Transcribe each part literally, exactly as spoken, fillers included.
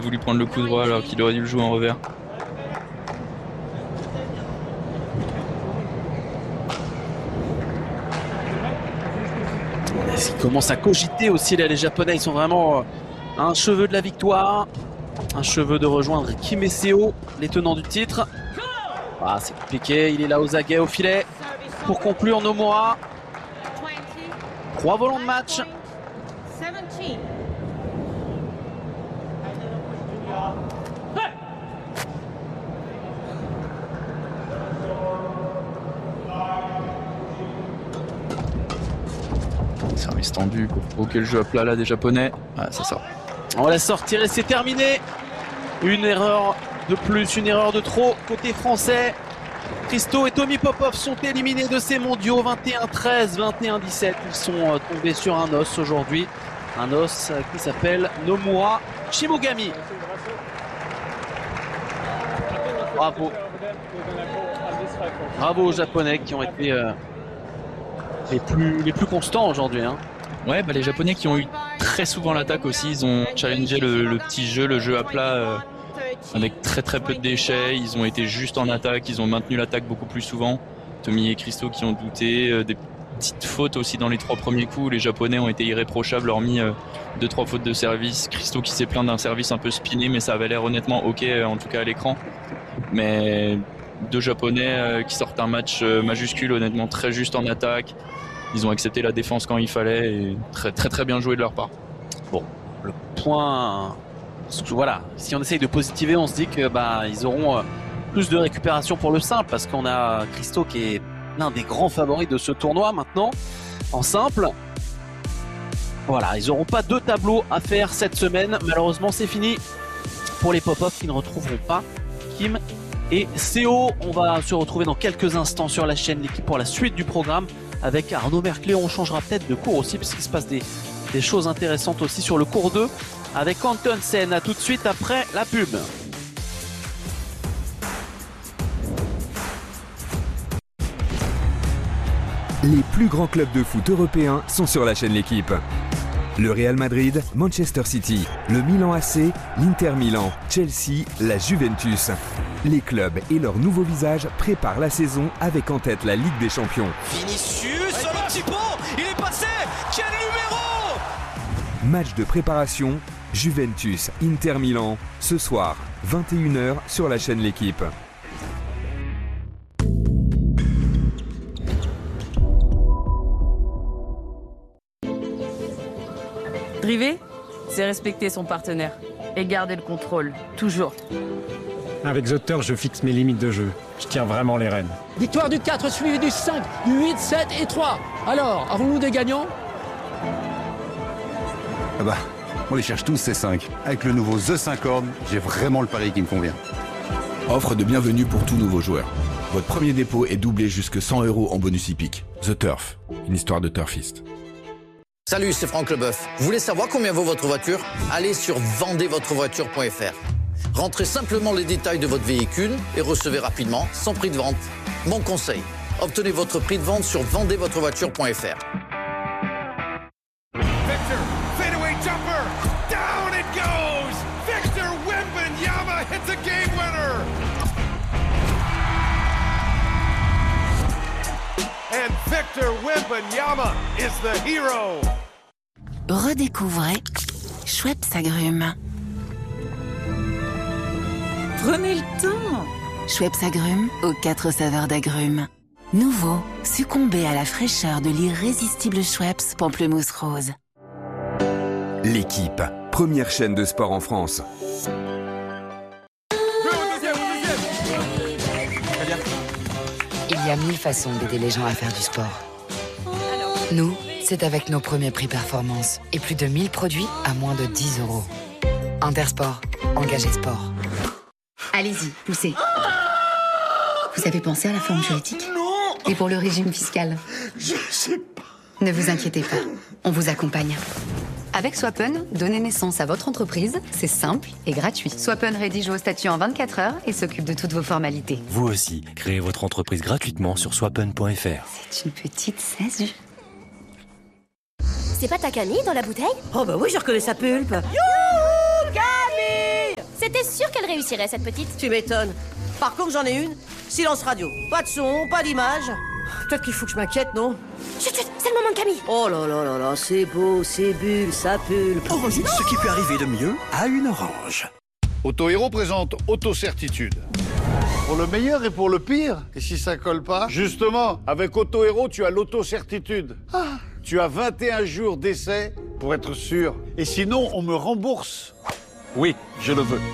voulu prendre le coup droit alors qu'il aurait dû le jouer en revers. Il commence à cogiter aussi là, les Japonais, ils sont vraiment un cheveu de la victoire, un cheveu de rejoindre Kim et Seo, les tenants du titre. Ah, c'est compliqué, il est là aux aguets au filet pour conclure Nomura. Trois volants de match. Service tendu, ok, le jeu à plat là des Japonais. Ah, ça sort. On laisse sortir et c'est terminé. Une erreur de plus, une erreur de trop côté français. Christo et Tommy Popov sont éliminés de ces mondiaux. vingt et un treize, vingt et un dix-sept. Ils sont tombés sur un os aujourd'hui. Un os qui s'appelle Nomura Shimogami. Bravo. Bravo aux Japonais qui ont été euh, les, plus, les plus constants aujourd'hui. Hein. Ouais, bah les Japonais qui ont eu très souvent l'attaque aussi. Ils ont challengé le, le petit jeu, le jeu à plat euh, avec très très peu de déchets. Ils ont été juste en attaque. Ils ont maintenu l'attaque beaucoup plus souvent. Tommy et Christo qui ont douté. Euh, des petites fautes aussi dans les trois premiers coups. Les Japonais ont été irréprochables, hormis euh, deux trois fautes de service. Christo qui s'est plaint d'un service un peu spiné, mais ça avait l'air honnêtement ok, euh, en tout cas à l'écran. Mais deux Japonais euh, qui sortent un match euh, majuscule, honnêtement très juste en attaque. Ils ont accepté la défense quand il fallait et très très très bien joué de leur part. Bon, le point, voilà, si on essaye de positiver, on se dit que bah ils auront plus de récupération pour le simple parce qu'on a Christo qui est l'un des grands favoris de ce tournoi maintenant en simple. Voilà, ils n'auront pas deux tableaux à faire cette semaine. Malheureusement, c'est fini pour les Popov qui ne retrouveront pas Kim et Seo. On va se retrouver dans quelques instants sur la chaîne L'équipe pour la suite du programme avec Arnaud Merclé. On changera peut-être de cours aussi parce qu'il se passe des, des choses intéressantes aussi sur le cours deux avec Anton Sen. À tout de suite après la pub. Les plus grands clubs de foot européens sont sur la chaîne L'équipe. Le Real Madrid, Manchester City, le Milan A C, l'Inter Milan, Chelsea, la Juventus. Les clubs et leur nouveau visage préparent la saison avec en tête la Ligue des Champions. Vinicius, un petit pont, il est passé, quel numéro! Match de préparation, Juventus, Inter Milan, ce soir, vingt et une heures sur la chaîne L'équipe. Driver, c'est respecter son partenaire et garder le contrôle, toujours. Avec The Turf, je fixe mes limites de jeu. Je tiens vraiment les rênes. Victoire du quatre suivi du cinq, du huit, sept et trois. Alors, avons-nous des gagnants? Ah bah, on les cherche tous ces cinq. Avec le nouveau The cinq Horn, j'ai vraiment le pari qui me convient. Offre de bienvenue pour tous nouveaux joueurs. Votre premier dépôt est doublé jusque cent euros en bonus hippique. The Turf, une histoire de turfiste. Salut, c'est Franck Leboeuf. Vous voulez savoir combien vaut votre voiture? Allez sur vendez votre voiture point f r. Rentrez simplement les détails de votre véhicule et recevez rapidement son prix de vente. Mon conseil, obtenez votre prix de vente sur vendez votre voiture point f r. Victor, fadeaway jumper, down it goes! Victor Wembanyama hits a game winner! And Victor Wembanyama is the hero! Redécouvrez Schweppes Agrumes. Prenez le temps. Schweppes Agrumes aux quatre saveurs d'agrumes. Nouveau, succombez à la fraîcheur de l'irrésistible Schweppes Pamplemousse Rose. L'équipe, première chaîne de sport en France. Il y a mille façons d'aider les gens à faire du sport. Nous, c'est avec nos premiers prix performance et plus de mille produits à moins de dix euros. Intersport, engagé sport. Allez-y, poussez. Vous avez pensé à la forme juridique? Non! Et pour le régime fiscal? Je sais pas. Ne vous inquiétez pas, on vous accompagne. Avec Swappen, donner naissance à votre entreprise, c'est simple et gratuit. Swappen rédige vos statuts en vingt-quatre heures et s'occupe de toutes vos formalités. Vous aussi, créez votre entreprise gratuitement sur swappen point f r. C'est une petite saisie. C'est pas ta Camille dans la bouteille? Oh bah oui, je reconnais sa pulpe. Youhou, Camille! J'étais sûre qu'elle réussirait, cette petite. Tu m'étonnes. Par contre, j'en ai une. Silence radio. Pas de son, pas d'image. Peut-être qu'il faut que je m'inquiète, non? Chut, chut, c'est le moment de Camille. Oh là là là là, c'est beau, c'est bulle, ça pulpe. Orangine, ce qui peut arriver de mieux à une orange. Auto Héros présente Auto-Certitude. Pour le meilleur et pour le pire. Et si ça colle pas? Justement, avec Auto Héros, tu as l'auto-certitude. Ah. Tu as vingt et un jours d'essai pour être sûr. Et sinon, on me rembourse. Oui, je le veux.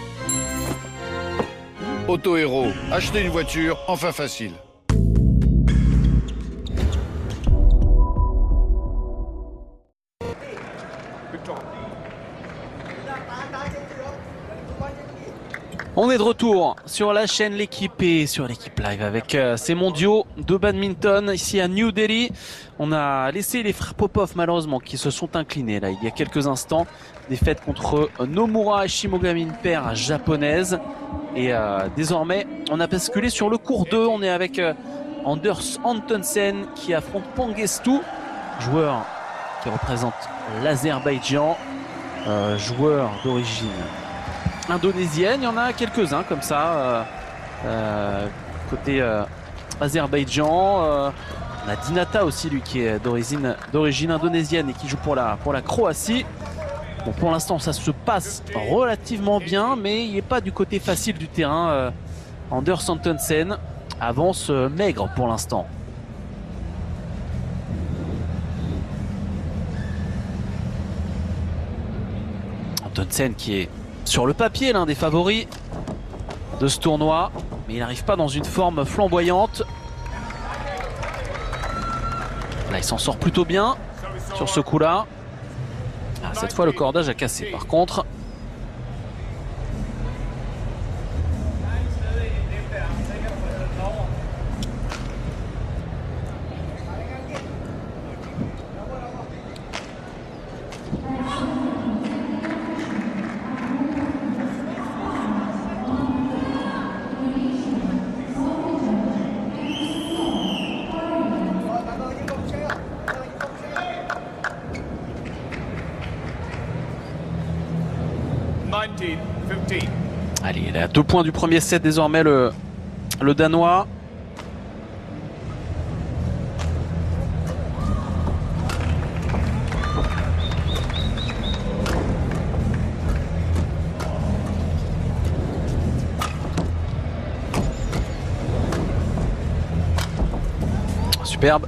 Auto Héros, acheter une voiture, enfin facile. On est de retour sur la chaîne L'équipe et sur l'équipe live avec euh, ces mondiaux de badminton ici à New Delhi. On a laissé les frères Popov malheureusement qui se sont inclinés là il y a quelques instants. Défaite contre Nomura et Shimogami, une paire japonaise. Et euh, désormais on a basculé sur le cours deux. On est avec euh, Anders Antonsen qui affronte Pangestu, joueur qui représente l'Azerbaïdjan, euh, joueur d'origine indonésienne. Il y en a quelques-uns comme ça euh, euh, côté euh, Azerbaïdjan. Euh, on a Dinata aussi, lui qui est d'origine d'origine indonésienne et qui joue pour la pour la Croatie. Bon, pour l'instant ça se passe relativement bien, mais il n'est pas du côté facile du terrain. euh, Anders Antonsen avance euh, maigre pour l'instant. Antonsen qui est sur le papier l'un des favoris de ce tournoi, mais il n'arrive pas dans une forme flamboyante. Là il s'en sort plutôt bien sur ce coup là. Ah, cette fois le cordage a cassé par contre. Allez, il est à deux points du premier set désormais le, le Danois. Superbe.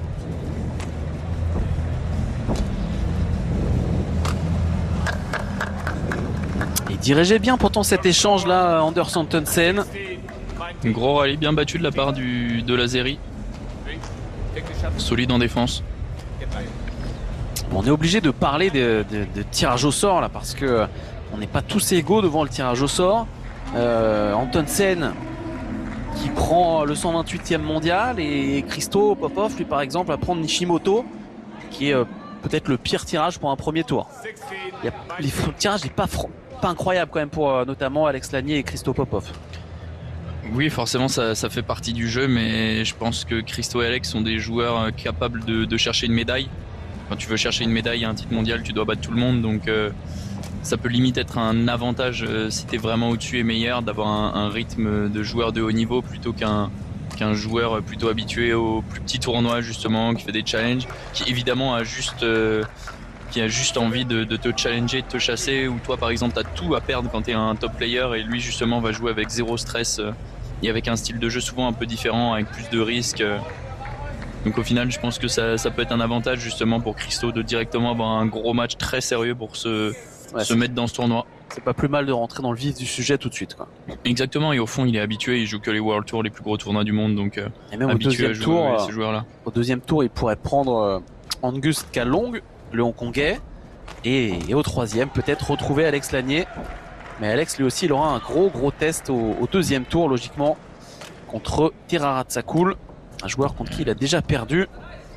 Il dirigeait bien pourtant cet échange là, Anders Antonsen. Un gros rallye bien battu de la part du, de l'Azeri. Solide en défense. Bon, on est obligé de parler de, de, de tirage au sort là parce que on n'est pas tous égaux devant le tirage au sort. Euh, Antonsen qui prend le cent vingt-huitième mondial et Christo Popov lui par exemple va prendre Nishimoto qui est euh, peut-être le pire tirage pour un premier tour. Il y a, les, le tirage n'est pas franc. Pas incroyable quand même pour euh, notamment Alex Lanier et Christo Popov. Oui, forcément ça, ça fait partie du jeu, mais je pense que Christo et Alex sont des joueurs euh, capables de, de chercher une médaille. Quand tu veux chercher une médaille à un titre mondial, tu dois battre tout le monde, donc euh, ça peut limite être un avantage euh, si tu es vraiment au-dessus et meilleur d'avoir un, un rythme de joueur de haut niveau plutôt qu'un qu'un joueur plutôt habitué aux plus petits tournois justement, qui fait des challenges, qui évidemment a juste... Euh, qui a juste envie de, de te challenger, de te chasser, ou toi par exemple t'as tout à perdre quand t'es un top player et lui justement va jouer avec zéro stress euh, et avec un style de jeu souvent un peu différent, avec plus de risques. Euh. Donc au final je pense que ça, ça peut être un avantage justement pour Christo de directement avoir un gros match très sérieux pour se, ouais, se mettre dans ce tournoi. C'est pas plus mal de rentrer dans le vif du sujet tout de suite, quoi. Exactement, et au fond il est habitué, il joue que les World Tour, les plus gros tournois du monde, donc euh, et même habitué au deuxième à jouer tour, avec ces joueurs-là. Au deuxième tour il pourrait prendre euh, Angus Kalong, le Hongkongais, et, et au troisième peut-être retrouver Alex Lanier, mais Alex lui aussi il aura un gros gros test au, au deuxième tour logiquement contre Tiraratsakul, un joueur contre qui il a déjà perdu.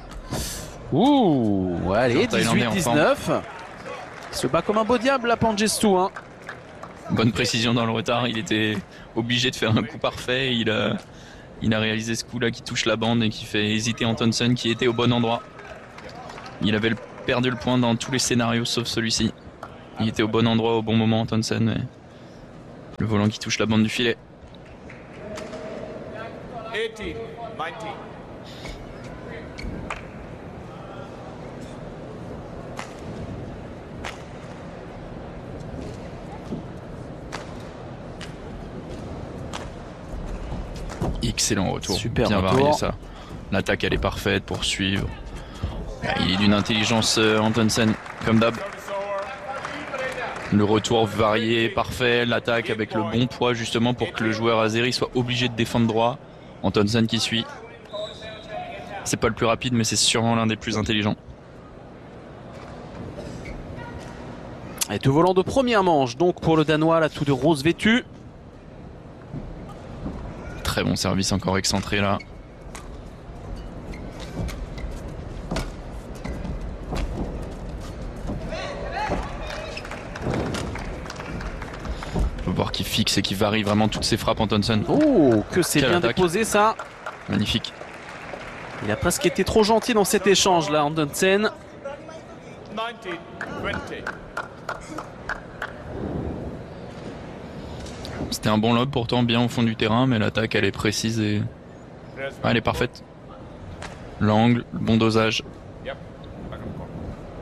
Ouh, allez, dix-huit dix-neuf, il se bat comme un beau diable la Pangestu, hein. Bonne précision dans le retard, il était obligé de faire un coup parfait, il a, il a réalisé ce coup là qui touche la bande et qui fait hésiter Antonsen qui était au bon endroit. Il avait perdu le point dans tous les scénarios sauf celui-ci. Il était au bon endroit au bon moment Antonsen. Mais... Le volant qui touche la bande du filet. eighteen, nineteen. Excellent retour. Super bien retour. varié ça. L'attaque elle est parfaite pour suivre. Il est d'une intelligence euh, Antonsen comme d'hab. Le retour varié, parfait. L'attaque avec le bon poids justement pour que le joueur azéri soit obligé de défendre droit. Antonsen qui suit. C'est pas le plus rapide mais c'est sûrement l'un des plus intelligents. Et deux volants de première manche donc pour le Danois, là tout de rose vêtu. Très bon service encore excentré là. On peut voir qu'il fixe et qu'il varie vraiment toutes ses frappes Antonsen. Oh, que c'est bien attaque. déposé ça. Magnifique. Il a presque été trop gentil dans cet échange là, Antonsen. nineteen, twenty. C'était un bon lob pourtant bien au fond du terrain, mais l'attaque elle est précise et ah, elle est parfaite. L'angle, le bon dosage. Yep. Back on court.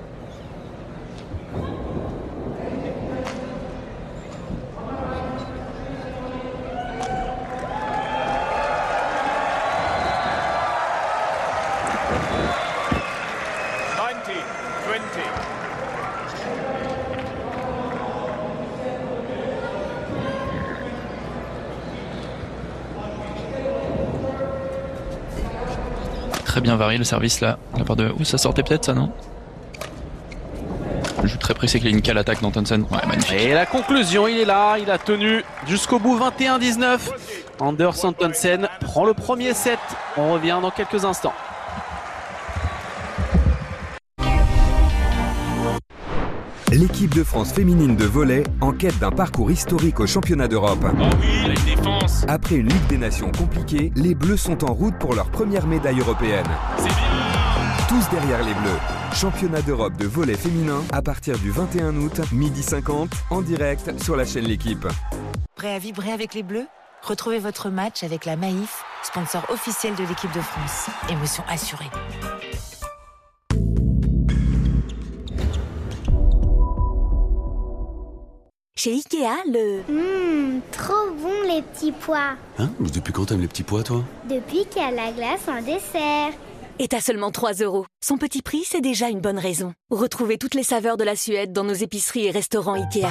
nineteen, twenty. Très bien varié le service là, de la part de... Ouh, ça sortait peut-être ça, non? Je joue très pressé qu'il y ait une cale attaque d'Antonsen. Ouais, magnifique. Et la conclusion, il est là, il a tenu jusqu'au bout, vingt et un dix-neuf. Anders Antonsen prend le premier set. On revient dans quelques instants. L'équipe de France féminine de volley en quête d'un parcours historique au championnat d'Europe. Oh oui, la défense. Après une Ligue des Nations compliquée, les Bleus sont en route pour leur première médaille européenne. C'est bien. Tous derrière les Bleus. Championnat d'Europe de volley féminin à partir du vingt et un août, midi cinquante, en direct sur la chaîne L'Équipe. Prêt à vibrer avec les Bleus? Retrouvez votre match avec la Maïf, sponsor officiel de l'équipe de France. Émotion assurée. Chez Ikea, le... Hum, trop bon les petits pois. Hein? Depuis quand t'aimes les petits pois, toi? Depuis qu'il y a la glace en dessert. est à seulement trois euros. Son petit prix, c'est déjà une bonne raison. Retrouvez toutes les saveurs de la Suède dans nos épiceries et restaurants Ikea.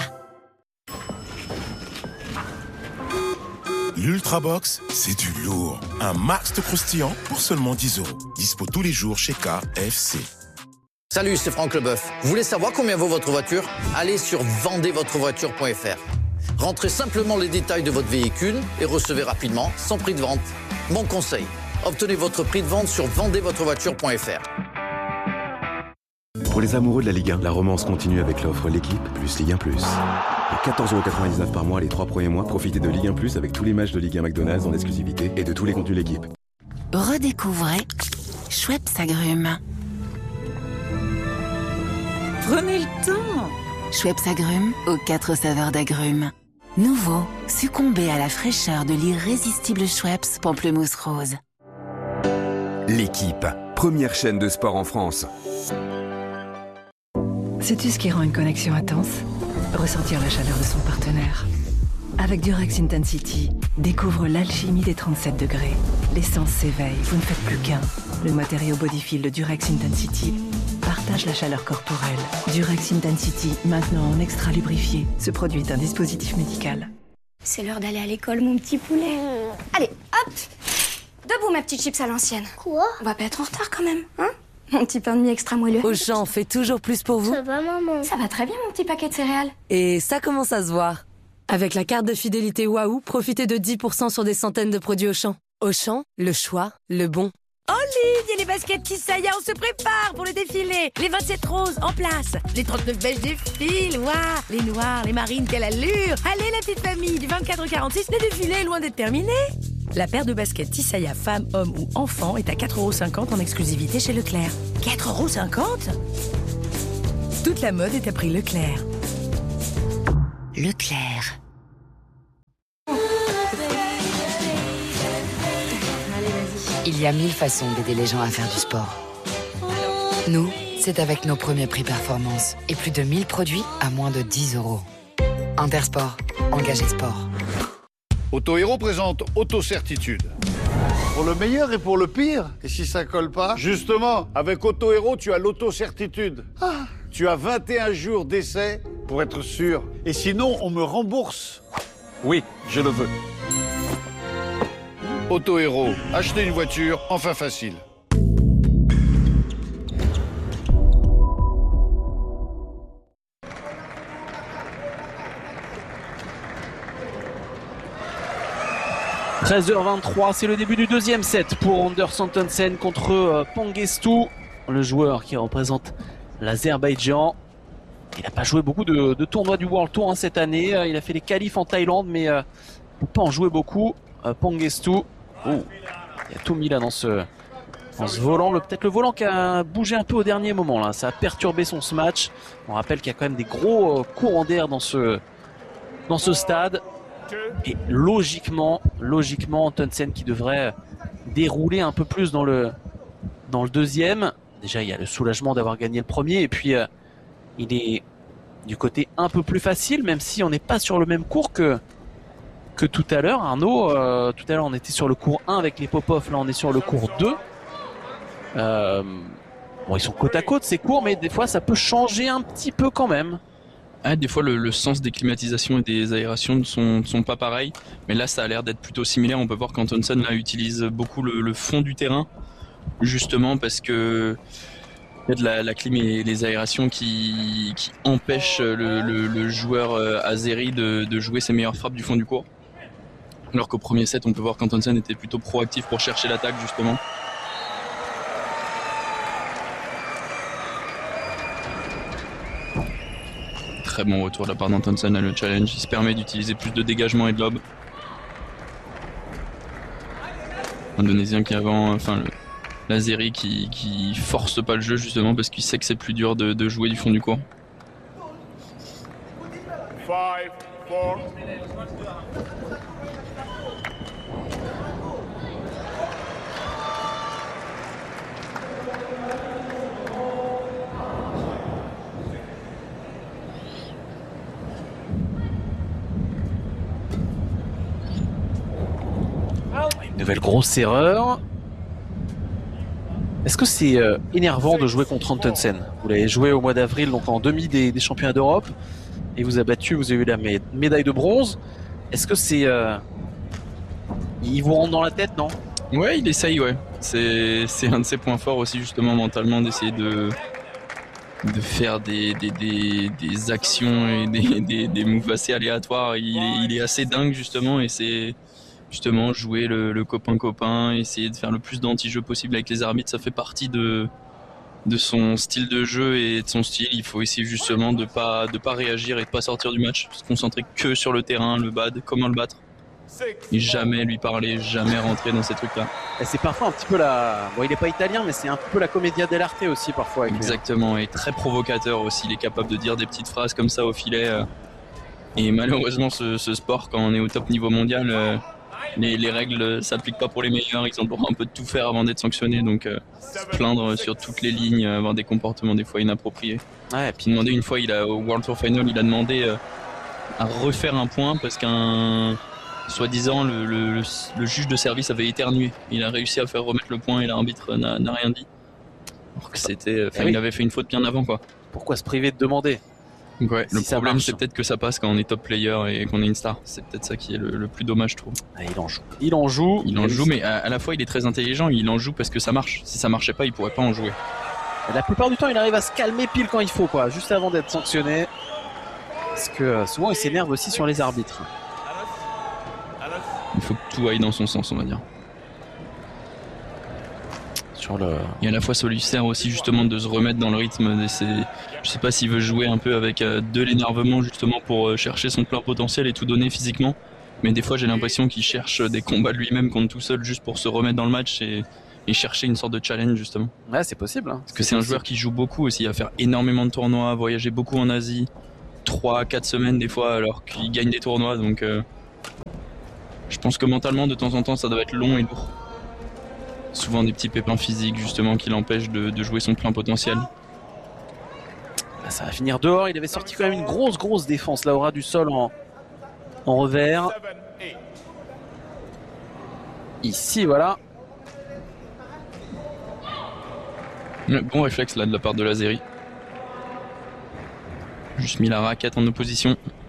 L'Ultrabox, c'est du lourd. Un max de croustillant pour seulement dix euros. Dispo tous les jours chez K F C. Salut, c'est Franck Leboeuf. Vous voulez savoir combien vaut votre voiture? Allez sur vendez votre voiture point f r. Rentrez simplement les détails de votre véhicule et recevez rapidement, sans prix de vente. Mon conseil, obtenez votre prix de vente sur vendez votre voiture point f r. Pour les amoureux de la Ligue un, la romance continue avec l'offre L'Équipe plus Ligue un plus. Pour quatorze euros quatre-vingt-dix-neuf par mois les trois premiers mois, profitez de Ligue un plus avec tous les matchs de Ligue un McDonald's en exclusivité et de tous les contenus L'Équipe. Redécouvrez Schweppes Agrumes. Prenez le temps. Schweppes Agrumes aux quatre saveurs d'agrumes. Nouveau, succombez à la fraîcheur de l'irrésistible Schweppes Pamplemousse Rose. L'Équipe, première chaîne de sport en France. Sais-tu ce qui rend une connexion intense? Ressentir la chaleur de son partenaire. Avec Durex Intensity, découvre l'alchimie des trente-sept degrés. L'essence s'éveille, vous ne faites plus qu'un. Le matériau Bodyfil de Durex Intensity partage la chaleur corporelle. Durex Intensity, maintenant en extra lubrifié. Ce produit est un dispositif médical. C'est l'heure d'aller à l'école, mon petit poulet. Allez, hop! Debout, ma petite chips à l'ancienne. Quoi? On va pas être en retard quand même, hein? Mon petit pain de mie extra moelleux. Auchan fait toujours plus pour vous. Ça va, maman? Ça va très bien, mon petit paquet de céréales. Et ça commence à se voir. Avec la carte de fidélité Waouh, profitez de dix pour cent sur des centaines de produits Auchan. Auchan, le choix, le bon. Olive, il y a les baskets Tissaïa, on se prépare pour le défilé. Les vingt-sept roses en place. Les trente-neuf beiges défilent. Waouh, les noirs, les marines, quelle allure. Allez, la petite famille, du vingt-quatre au quarante-six, le défilé est loin d'être terminé. La paire de baskets Tissaïa femme, homme ou enfant est à quatre euros cinquante en exclusivité chez Leclerc. quatre euros cinquante? Toute la mode est à prix Leclerc. Leclerc. Il y a mille façons d'aider les gens à faire du sport. Nous, c'est avec nos premiers prix performance et plus de mille produits à moins de dix euros. Intersport, engagé sport. Auto Héros présente Auto-Certitude. Pour le meilleur et pour le pire, et si ça colle pas, justement, avec Auto Héros, tu as l'auto-certitude. Ah, tu as vingt et un jours d'essai pour être sûr. Et sinon, on me rembourse. Oui, je le veux. Auto Héros, acheter une voiture, enfin facile. treize heures vingt-trois, c'est le début du deuxième set pour Anders Antonsen contre euh, Pangestu, le joueur qui représente l'Azerbaïdjan. Il n'a pas joué beaucoup de, de tournois du World Tour hein, cette année. Il a fait les qualifs en Thaïlande, mais euh, il ne peut pas en jouer beaucoup. Euh, Pangestu, oh, il a tout mis là dans ce, dans ce volant. Le, peut-être le volant qui a bougé un peu au dernier moment. Là. Ça a perturbé son match. On rappelle qu'il y a quand même des gros euh, courants d'air dans ce, dans ce stade. Et logiquement, logiquement, Antonsen qui devrait dérouler un peu plus dans le, dans le deuxième. Déjà, il y a le soulagement d'avoir gagné le premier. Et puis, euh, il est du côté un peu plus facile, même si on n'est pas sur le même cours que, que tout à l'heure. Arnaud, euh, tout à l'heure, on était sur le cours un avec les Popov. Là, on est sur le cours deux. Euh, bon, ils sont côte à côte, ces cours, mais des fois, ça peut changer un petit peu quand même. Ah, des fois, le, le sens des climatisations et des aérations ne sont, sont pas pareils. Mais là, ça a l'air d'être plutôt similaire. On peut voir qu'Antonsen là utilise beaucoup le, le fond du terrain, justement parce que il y a de la, la clim et les aérations qui, qui empêchent le, le, le joueur euh, azéri de, de jouer ses meilleures frappes du fond du court. Alors qu'au premier set, on peut voir qu'Antonsen était plutôt proactif pour chercher l'attaque, justement. Très bon retour de la part d'Antonsen, là, le challenge. Il se permet d'utiliser plus de dégagement et de lob. L'Indonésien qui avant, enfin le l'Azéri qui, qui force pas le jeu justement parce qu'il sait que c'est plus dur de, de jouer du fond du court. Five, four. Une nouvelle grosse erreur. Est-ce que c'est euh, énervant de jouer contre Antonsen? Vous l'avez joué au mois d'avril, donc en demi des, des championnats d'Europe, et vous a battu, vous avez eu la mé médaille de bronze. Est-ce que c'est... Euh... Il vous rentre dans la tête, non? Ouais, il essaye, ouais. C'est un de ses points forts aussi, justement, mentalement, d'essayer de... de faire des, des, des, des actions et des, des, des moves assez aléatoires. Il, il est assez dingue, justement, et c'est... justement jouer le, le copain-copain, essayer de faire le plus d'anti-jeu possible avec les arbitres, ça fait partie de, de son style de jeu et de son style. Il faut essayer justement de pas, de pas réagir et de pas sortir du match, se concentrer que sur le terrain, le bad, comment le battre. Et jamais lui parler, jamais rentrer dans ces trucs-là. Et c'est parfois un petit peu la... Bon, il est pas italien, mais c'est un peu la commedia dell'arte aussi parfois. Avec Exactement, et très provocateur aussi. Il est capable de dire des petites phrases comme ça au filet. Et malheureusement, ce, ce sport, quand on est au top niveau mondial... Les, les règles s'appliquent pas pour les meilleurs, ils ont le droit un peu de tout faire avant d'être sanctionnés, donc euh, se plaindre sur toutes les lignes, avoir des comportements des fois inappropriés. Ouais, et puis demander une fois, il a, au World Tour Final, il a demandé euh, à refaire un point parce qu'un, soi-disant, le, le, le juge de service avait éternué. Il a réussi à faire remettre le point et l'arbitre n'a rien dit. Alors que c'était, enfin, eh oui. Il avait fait une faute bien avant, quoi. Pourquoi se priver de demander? Ouais, si le problème c'est peut-être que ça passe quand on est top player et qu'on est une star. C'est peut-être ça qui est le, le plus dommage, je trouve. Ah, il en joue. Il en joue. Il en joue, mais à, à la fois il est très intelligent. Il en joue parce que ça marche. Si ça marchait pas, il pourrait pas en jouer. Et la plupart du temps, il arrive à se calmer pile quand il faut, quoi, juste avant d'être sanctionné. Parce que euh, souvent, il s'énerve aussi sur les arbitres. Il faut que tout aille dans son sens, on va dire. Sur le... Et à la fois ça lui sert aussi justement de se remettre dans le rythme. Je sais pas s'il veut jouer un peu avec de l'énervement justement pour chercher son plein potentiel et tout donner physiquement, mais des fois j'ai l'impression qu'il cherche des combats de lui-même contre tout seul juste pour se remettre dans le match et, et chercher une sorte de challenge justement. Ouais, c'est possible hein. Parce que c'est un joueur qui joue beaucoup aussi, à faire énormément de tournois, voyager beaucoup en Asie, trois quatre semaines des fois alors qu'il gagne des tournois, donc euh, je pense que mentalement de temps en temps ça doit être long et lourd. Souvent des petits pépins physiques justement qui l'empêchent de, de jouer son plein potentiel. Là, ça va finir dehors. Il avait sorti quand même une grosse grosse défense. Là, aura du sol en, en revers. Ici, voilà. Bon réflexe là de la part de Lazeri. Juste mis la raquette en opposition.